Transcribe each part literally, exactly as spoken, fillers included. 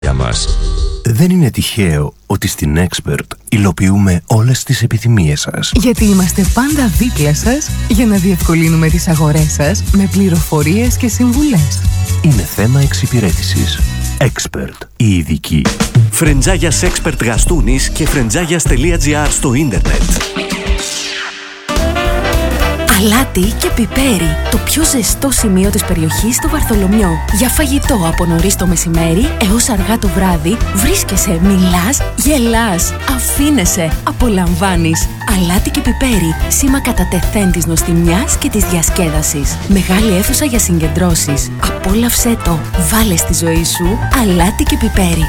για μας. Δεν είναι τυχαίο ότι στην Expert υλοποιούμε όλες τις επιθυμίες σας. Γιατί είμαστε πάντα δίπλα σας για να διευκολύνουμε τις αγορές σας με πληροφορίες και συμβουλές. Είναι θέμα εξυπηρέτησης. Expert, η ειδική. Φρεντζάγιας Expert Γαστούνης και φρεντζάγιας τελεία τζι άρ στο ίντερνετ. Αλάτι και πιπέρι, το πιο ζεστό σημείο της περιοχής στο Βαρθολομιό. Για φαγητό από νωρίς το μεσημέρι έως αργά το βράδυ, βρίσκεσαι, μιλάς, γελάς, αφήνεσαι, απολαμβάνεις. Αλάτι και πιπέρι, σήμα κατά τεθέν της νοστιμιάς και της διασκέδασης. Μεγάλη αίθουσα για συγκεντρώσεις. Απόλαυσέ το, βάλε στη ζωή σου αλάτι και πιπέρι.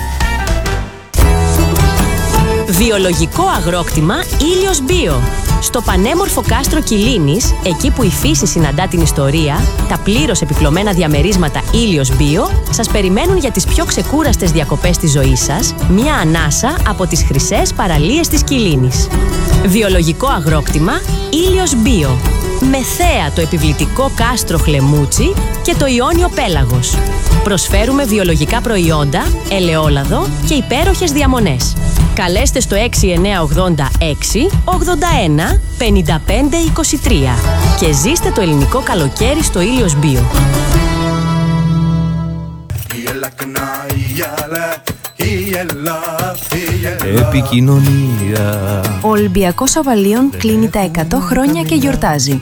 Βιολογικό αγρόκτημα Ήλιος Bio. Στο πανέμορφο κάστρο Κιλίνης, εκεί που η φύση συναντά την ιστορία, τα πλήρως επιπλωμένα διαμερίσματα Ήλιος Bio σας περιμένουν για τις πιο ξεκούραστες διακοπές της ζωής σας, μια ανάσα από τις χρυσές παραλίες της Κιλίνης. Βιολογικό αγρόκτημα Ήλιος Bio. Με θέα το επιβλητικό κάστρο Χλεμούτσι και το Ιόνιο Πέλαγος. Προσφέρουμε βιολογικά προϊόντα, ελαιόλαδο και υπέροχες διαμονές. Καλέστε στο έξι εννιά ογδόντα έξι ογδόντα ένα πενήντα πέντε είκοσι τρία και ζήστε το ελληνικό καλοκαίρι στο Ήλιος Bio. Επικοινωνία. Ο Ολυμπιακός Αβαλίων κλείνει τα εκατό χρόνια και γιορτάζει.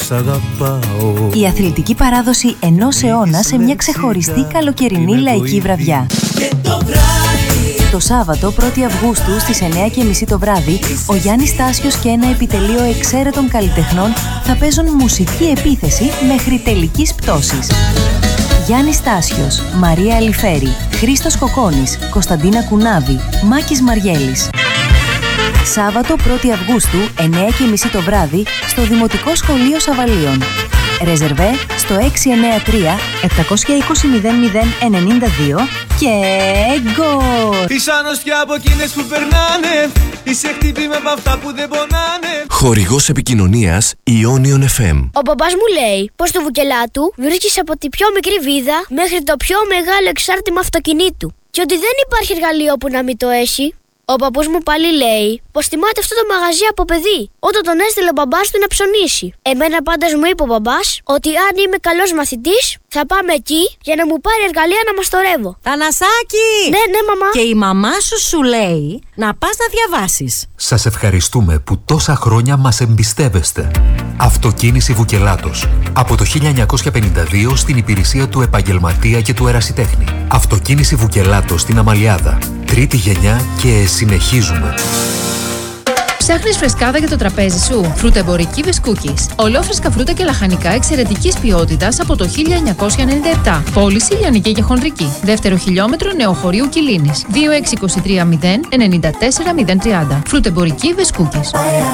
Η αθλητική παράδοση ενός αιώνα σε μια ξεχωριστή καλοκαιρινή λαϊκή βραδιά. Το Σάββατο πρώτη Αυγούστου στις εννιά και μισή το βράδυ, ο Γιάννης Στάσιος και ένα επιτελείο εξαίρετων καλλιτεχνών θα παίζουν μουσική επίθεση μέχρι τελικής πτώσης. Γιάννης Στάσιος, Μαρία Αλιφέρη, Χρήστος Κοκόνης, Κωνσταντίνα Κουνάβη, Μάκης Μαριέλης. Σάββατο πρώτη Αυγούστου, εννιά και μισή το βράδυ, στο Δημοτικό Σχολείο Σαβαλίων. Ρεζερβέ στο έξι εννιά τρία επτακόσια είκοσι μηδέν μηδέν ενενήντα δύο και γκολ! Είσαι άνοστια από εκείνες που περνάνε, είσαι χτύπημα από αυτά που δεν πονάνε. Χορηγός επικοινωνίας Ιόνιον εφ εμ. Ο μπαμπάς μου λέει πως το βουκελάτου βρίσκεις από τη πιο μικρή βίδα μέχρι το πιο μεγάλο εξάρτημα αυτοκινήτου και ότι δεν υπάρχει εργαλείο που να μην το έχει. Ο παππούς μου πάλι λέει πως θυμάται αυτό το μαγαζί από παιδί, όταν τον έστειλε ο μπαμπάς του να ψωνίσει. Εμένα πάντως μου είπε ο μπαμπάς ότι αν είμαι καλός μαθητής θα πάμε εκεί για να μου πάρει εργαλεία να μαστορεύω. Θανασάκη! Ναι, ναι, μαμά. Και η μαμά σου σου λέει να πας να διαβάσεις. Σας ευχαριστούμε που τόσα χρόνια μας εμπιστεύεστε. Αυτοκίνηση Βουκελάτος. Από το χίλια εννιακόσια πενήντα δύο στην υπηρεσία του επαγγελματία και του ερασιτέχνη. Αυτοκίνηση Βουκελάτος στην Αμαλιάδα. Τρίτη γενιά και συνεχίζουμε. Ψάχνεις φρεσκάδα για το τραπέζι σου? Φρουτεμπορική Βεσκούκης. Ολόφρεσκα φρούτα και λαχανικά εξαιρετικής ποιότητας από το χίλια εννιακόσια ενενήντα επτά. Πώληση λιανική και χονδρική. Δεύτερο χιλιόμετρο Νεοχωρίου Κιλίνης. δύο έξι δύο τρία μηδέν εννιά τέσσερα μηδέν τρία μηδέν. Φρουτεμπορική Βεσκούκης.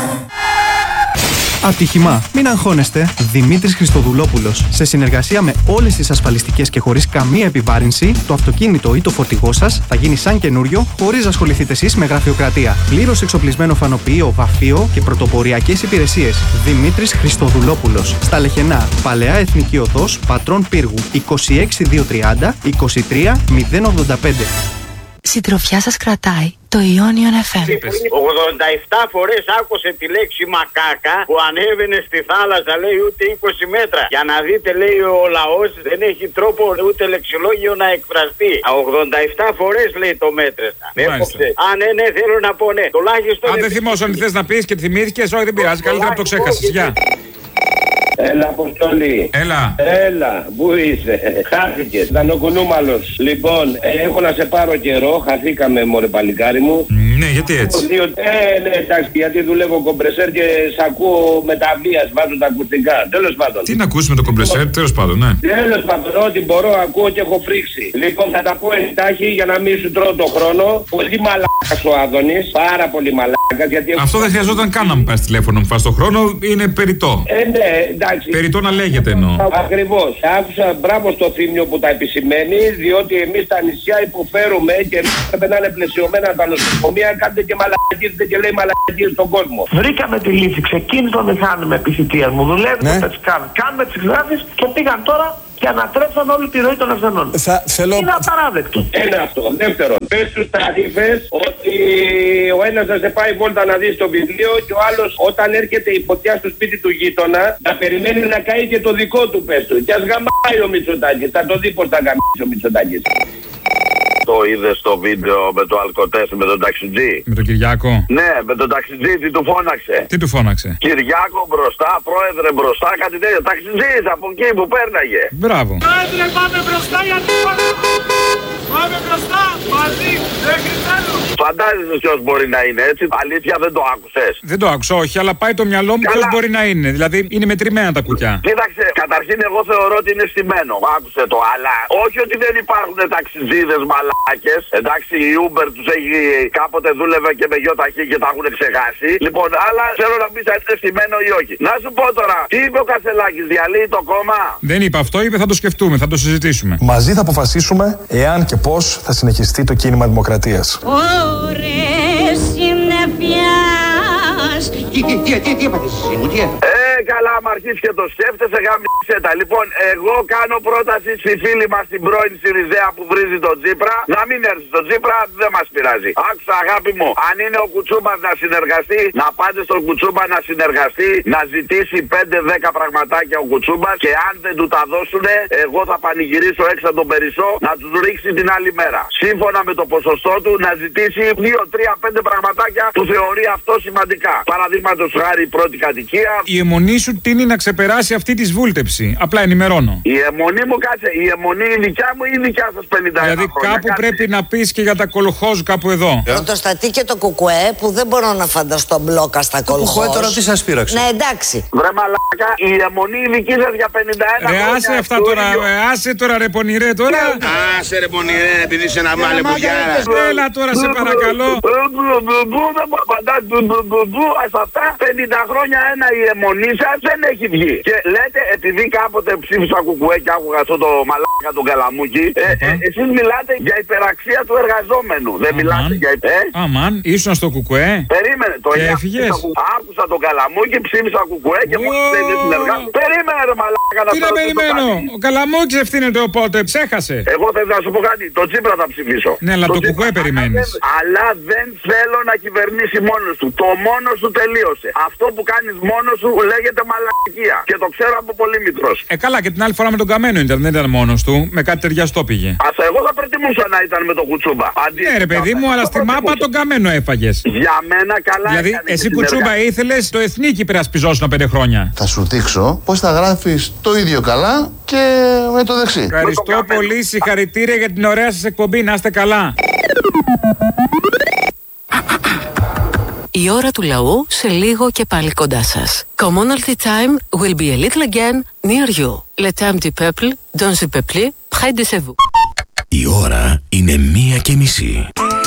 Ατύχημα. Μην αγχώνεστε. Δημήτρης Χριστοδουλόπουλος. Σε συνεργασία με όλες τις ασφαλιστικές και χωρίς καμία επιβάρυνση, το αυτοκίνητο ή το φορτηγό σας θα γίνει σαν καινούριο, χωρίς να ασχοληθείτε εσείς με γραφειοκρατία. Πλήρως εξοπλισμένο φανοποιείο, βαφείο και πρωτοποριακές υπηρεσίες. Δημήτρης Χριστοδουλόπουλος. Στα Λεχενά. Παλαιά Εθνική Οδός, Πατρών Πύργου. είκοσι έξι χιλιάδες διακόσια τριάντα είκοσι τρία μηδέν ογδόντα πέντε. Συντροφιά σας κρατάει το Ιόνιον εφ εμ. ογδόντα επτά φορές άκουσε τη λέξη μακάκα που ανέβαινε στη θάλασσα, λέει, ούτε είκοσι μέτρα. Για να δείτε, λέει, ο λαός δεν έχει τρόπο ούτε λεξιλόγιο να εκφραστεί. ογδόντα επτά φορές, λέει, το μέτρεστα. Α, ναι, ναι, θέλω να πω, ναι. Τουλάχιστον. Αν δεν θυμόσαι, θες να πεις και τη θυμήθηκες, όχι, δεν πειράζει. Καλύτερα να το ξέχασες. Γεια. Έλα, Αποστολή. Έλα. Έλα, πού είσαι? Χάθηκες. Ήταν ο Κουνούμαλος. Λοιπόν, έχω να σε πάρω καιρό. Χαθήκαμε, μωρέ παλικάρι μου. Ναι, γιατί έτσι? Ε, ναι, εντάξει, γιατί δουλεύω κομπρεσέρ και σ' ακούω με τα βίας, βάζω τα ακουστικά. Τέλος πάντων. Τι να ακούσει με το κομπρεσέρ, τέλος πάντων, ναι. Τέλος πάντων, ό,τι μπορώ, ακούω και έχω φρίξει. Λοιπόν, θα τα πω εντάχει για να μην σου τρώω το χρόνο. Πολύ μαλάκας ο Άδωνης, πάρα πολύ μαλάκας. Γιατί... Αυτό δεν χρειαζόταν καν να μου πάρει τηλέφωνο, μου φας το χρόνο, είναι περιττό. Ε, ναι, εντάξει. Περιττό να λέγεται εννοώ. Ακριβώς. Άκουσα μπράβο στο Θήμιο που τα επισημαίνει, διότι εμείς τα νησιά υποφέρουμε και πρέπει να είναι πλαισιωμένα τα νοσοκομεία. Κάντε και μαλακίζετε και λέει μαλακίζετε στον κόσμο. Βρήκαμε τη λύση, ξεκίνησε το μηχάνημα επιθυμίας μου. Δουλεύουμε, ναι. Κάνουμε τις εξετάσεις και πήγαν τώρα και ανατρέψαν όλη τη ροή των ασθενών. Θα, θέλω... Είναι απαράδεκτο. Ένα αυτό. Δεύτερον, πες στους ταρίφες ότι ο ένας θα σε πάει βόλτα να δει το βιβλίο και ο άλλος όταν έρχεται η φωτιά στο σπίτι του γείτονα θα περιμένει να καεί και το δικό του, πες του. Και ας γαμάει ο Μητσοτάκης. Θα το δει πως θα γαμίσει ο Μητσοτάκης. Το είδε στο βίντεο με το αλκοτέστ με τον ταξιτζή. Με τον Κυριάκο. Ναι, με τον ταξιτζή, τι του φώναξε. Τι του φώναξε. Κυριάκο μπροστά, πρόεδρε μπροστά, κάτι τέτοιο. Ταξιτζής από εκεί που πέρναγε. Μπράβο. Πρόεδρε, πάμε μπροστά γιατί πάμε μπροστά, μαζί, μέχρι τέλους. Φαντάζεσαι ποιος μπορεί να είναι έτσι. Αλήθεια δεν το άκουσες. Δεν το άκουσα, όχι, αλλά πάει το μυαλό μου ποιος μπορεί να είναι. Δηλαδή είναι μετρημένα τα κουκιά. Κοίταξε, καταρχήν εγώ θεωρώ ότι είναι στημένο. Άκουσε το, αλλά όχι ότι δεν υπάρχουν ταξιτζίδες μαλάκες. Εντάξει, η Uber τους έχει κάποτε δούλευε και με γιοταχή και τα έχουν ξεχάσει. Λοιπόν, αλλά θέλω να πεις αν είναι στημένο ή όχι. Να σου πω τώρα, τι είπε ο Κασελάκης, διαλύει το κόμμα. Δεν είπε αυτό, είπε θα το σκεφτούμε, θα το συζητήσουμε. Μαζί θα αποφασίσουμε εάν και πώς θα συνεχιστεί το κίνημα δημοκρατίας. Ωρες συννεφιάς. Τι, τι, τι, τι, τι έπαθες εσύ μου, τι έπαθες. Ε, καλά, άμα αρχίσεις και το σκέφτεσαι, γάμισε τα. Λοιπόν, εγώ κάνω πρόταση στη φίλη μας την πρώην Σιριζέα που βρίζει τον Τσίπρα, να μην έρθει στον Τσίπρα, δεν μας πειράζει. Άκουσα, αγάπη μου, αν είναι ο Κουτσούμπας να συνεργαστεί, να πάτε στον Κουτσούμπα να συνεργαστεί, να ζητήσει πέντε δέκα πραγματάκια ο Κουτσούμπας και αν δεν του τα δώσουνε, εγώ θα πανηγυρίσω έξω τον Περισσό να τους ρίξει την άλλη μέρα. Σύμφωνα με το ποσοστό του, να ζητήσει δύο τρία πέντε πραγματάκια που θεωρεί αυτό σημαντικά. Παραδείγματος χάρη η πρώτη κατοικία. Η αιμονή σου τείνει να ξεπεράσει αυτή τη βούλτεψη. Απλά ενημερώνω. Η αιμονή μου, κάτσε, η αιμονή η δικιά μου ή η δικιά σας πενήντα Δηλαδή χρόνια, κάπου κάτσε. πρέπει να πεις και για τα κολοχόζ κάπου εδώ. Με το στατί και το κουκουέ που δεν μπορώ να φανταστώ μπλόκα στα κολοχόζ. Το κουκουέ τώρα τι σας πείραξε. Ναι, εντάξει. Βρε μαλάκα, η αιμονή η δική σας για πενήντα ένα Ρε χρόνια. άσε αυτά τώρα, ρε, άσε τώρα ρε πονηρέ τώρα. Άσε ρε πονηρέ, επειδή είσαι ένα μάλε που γιάρα. Έλα τώρα σε παρακαλώ. Δεν μου απαντάς σε αυτά. πενήντα χρόνια ένα η αιμονή σας δεν έχει βγει. Και λέτε, επειδή κάποτε ψήφισα κουκουέ και άκουγα αυτό το μαλάκα τον Καλαμούκι, εσείς μιλάτε για υπεραξία του εργαζόμενου. Δεν μιλάτε για υπεραξία. Αμάν, ήσουν στο κουκουέ. Περίμενε, το και έφυγες. Άκουσα τον Καλαμούκι, ψήφισα κουκουέ και μόλις δεν είναι συνεργάτη. Περίμενε ρε μαλάκα να Τι να περιμένω, ο Καλαμούκης ευθύνεται οπότε, ψέχασε. Εγώ θέλω να σου πω κάτι, το Τσίπρα θα ψηφίσω. Ναι, αλλά το κουκουέ περιμένεις. Αλλά δεν θέλω να κυβερνήσει μόνος του. Το μόνος του τελείωσε. Αυτό που κάνεις μόνος σου λέγεται μαλακία. Και το ξέρω από πολύ μικρός. Ε, καλά, και την άλλη φορά με τον Καμένο ήταν, δεν ήταν μόνος του. Με κάτι ταιριαστό πήγε. Ας εγώ θα προτιμούσα να ήταν με τον Κουτσούμπα. Αντί ναι, ρε παιδί μου, αλλά στη μάπα τον Καμένο έφαγες. Για μένα καλά. Δηλαδή, εσύ Κουτσούμπα ήθελες το εθνίκι υπερασπιζόσουν πέντε χρόνια. Θα σου δείξω πώς θα γράφεις το ίδιο καλά και με το δεξί. Ευχαριστώ πολύ, συγχαρητήρια για την ωραία σας εκπομπή. Να είστε καλά. Η ώρα του λαού σε λίγο και πάλι κοντά σας. Commonalty time will be a little again near you. Le temps du peuple, dans le peuple, près de vous. Η ώρα είναι μία και μισή.